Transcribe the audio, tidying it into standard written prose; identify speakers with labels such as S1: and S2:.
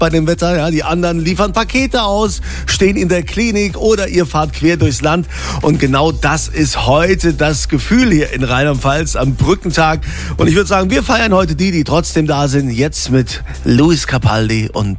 S1: bei dem Wetter. Ja, die anderen liefern Pakete aus, stehen in der Klinik oder ihr fahrt quer durchs Land. Und genau das ist heute das Gefühl hier in Rheinland-Pfalz am Brückentag. Und ich würde sagen, wir feiern heute die trotzdem da sind. Jetzt mit Lewis Capaldi und